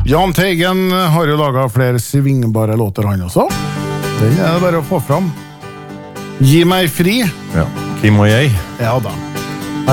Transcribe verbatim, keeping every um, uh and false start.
Jahn Teigen har jo laget flere svingbare låter han også. Den er det bare å få fram. Gi meg fri. Ja, Kim og jeg. Ja da.